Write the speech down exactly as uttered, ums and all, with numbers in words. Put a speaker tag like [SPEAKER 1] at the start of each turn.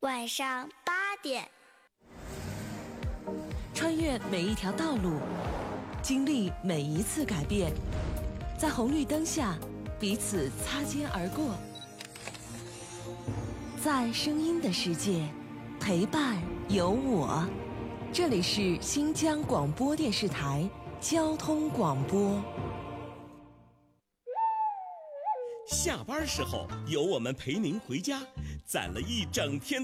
[SPEAKER 1] 晚上八点，
[SPEAKER 2] 穿越每一条道路，经历每一次改变，在红绿灯下彼此擦肩而过，在声音的世界陪伴有我。这里是新疆广播电视台交通广播。
[SPEAKER 3] 下班时候有我们陪您回家，攒了一整天